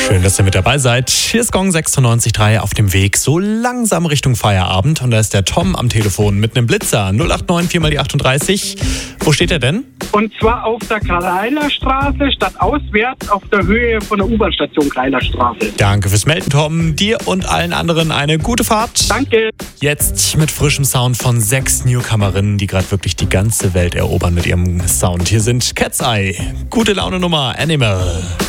Schön, dass ihr mit dabei seid. Hier ist Gong 96.3 auf dem Weg so langsam Richtung Feierabend. Und da ist der Tom am Telefon mit einem Blitzer. 089 4 mal die 38. Wo steht er denn? Und zwar auf der Kreilerstraße, stadtauswärts auf der Höhe von der U-Bahn-Station Kreilerstraße. Danke fürs Melden, Tom. Dir und allen anderen eine gute Fahrt. Danke. Jetzt mit frischem Sound von 6 Newcomerinnen, die gerade wirklich die ganze Welt erobern mit ihrem Sound. Hier sind Cat's Eye, gute Laune Nummer, Animal.